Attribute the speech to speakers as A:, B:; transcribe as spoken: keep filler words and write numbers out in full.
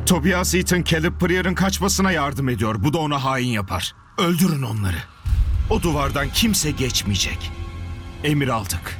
A: Tobias Ethan Caleb Pryor'ın kaçmasına yardım ediyor. Bu da ona hain yapar. Öldürün onları. O duvardan kimse geçmeyecek. Emir aldık.